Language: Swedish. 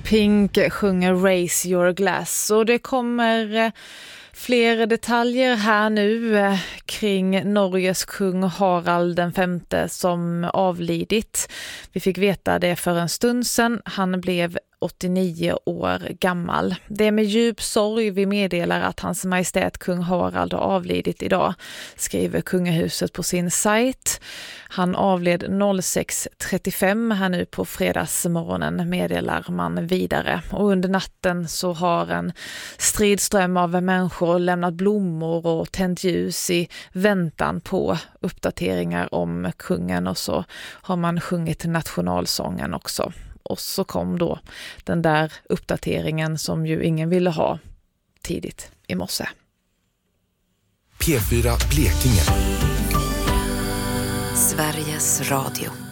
Pink sjunger Raise Your Glass, och det kommer fler detaljer här nu kring Norges kung Harald den femte som avlidit. Vi fick veta det för en stund sedan. Han blev 89 år gammal. Det är med djup sorg vi meddelar att hans majestät kung Harald har avlidit idag, skriver kungahuset på sin sajt. Han avled 06:35 här nu på fredagsmorgonen, meddelar man vidare. Och under natten så har en stridström av människor lämnat blommor och tänt ljus i väntan på uppdateringar om kungen, och så har man sjungit nationalsången också. Och så kom då den där uppdateringen som ju ingen ville ha tidigt i morse. P4 Blekinge. Sveriges Radio.